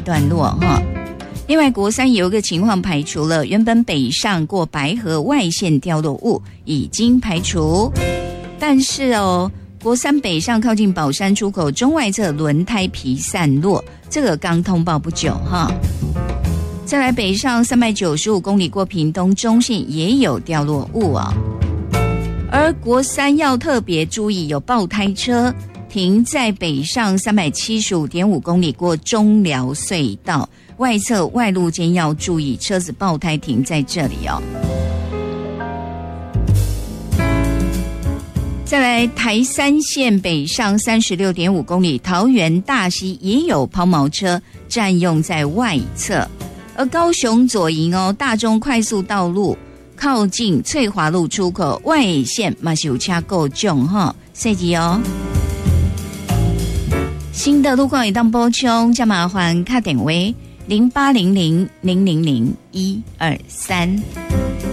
段落哈。另外，国三有一个情况排除了，原本北上过白河外线掉落物已经排除，但是国三北上靠近宝山出口中外侧轮胎皮散落，这个刚通报不久哈。再来北上395公里过屏东中线也有掉落物而国三要特别注意，有爆胎车停在北上375.5公里过中寮隧道外侧外路间，要注意车子爆胎停在这里再来台三线北上36.5公里桃园大溪也有抛锚车占用在外侧，而高雄左营大中快速道路靠近翠华路出口外线嘛是有车够重细记新的路况也当补充，加麻烦打电话0800000123。